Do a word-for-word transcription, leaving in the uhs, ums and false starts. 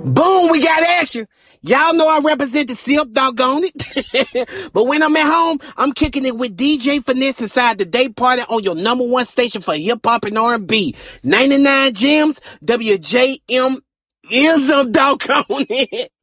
Boom, we got action. Y'all know I represent the Simp, doggone it. But when I'm at home, I'm kicking it with D J Finesse inside the day party on your number one station for hip hop and R and B. ninety-nine Gems, W J M ism, doggone it.